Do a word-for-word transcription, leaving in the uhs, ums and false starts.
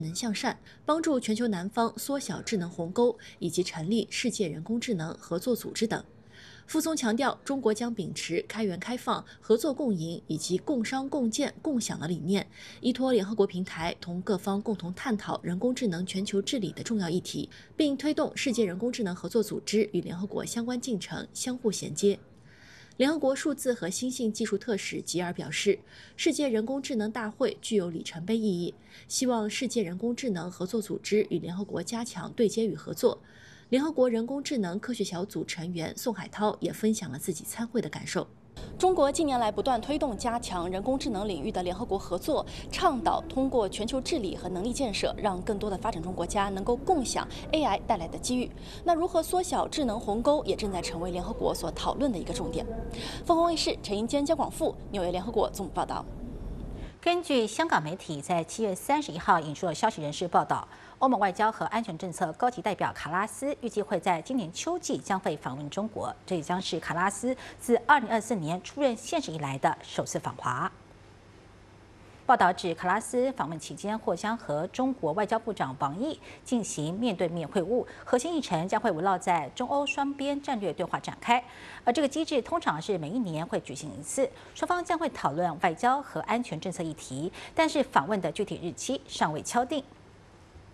能向善，帮助全球南方缩小智能鸿沟，以及成立世界人工智能合作组织等。傅松强调，中国将秉持开源开放、合作共赢以及共商共建共享的理念，依托联合国平台，同各方共同探讨人工智能全球治理的重要议题，并推动世界人工智能合作组织与联合国相关进程相互衔接。联合国数字和新兴技术特使吉尔表示，世界人工智能大会具有里程碑意义，希望世界人工智能合作组织与联合国加强对接与合作。联合国人工智能科学小组成员宋海涛也分享了自己参会的感受。 中国近年来不断推动加强人工智能领域的联合国合作，倡导通过全球治理和能力建设，让更多的发展中国家能够共享 A I 带来的机遇。那如何缩小智能鸿沟，也正在成为联合国所讨论的一个重点。凤凰卫视陈英坚、姜广富，纽约联合国总部报道。 根据香港媒体在七月三十一号引述的消息人士报道，欧盟外交和安全政策高级代表卡拉斯预计会在今年秋季将会访问中国，这也将是卡拉斯自二零二四年出任现职以来的首次访华。报道指，卡拉斯访问期间或将和中国外交部长王毅进行面对面会晤，核心议程将会围绕在中欧双边战略对话展开。而这个机制通常是每一年会举行一次，双方将会讨论外交和安全政策议题，但是访问的具体日期尚未敲定。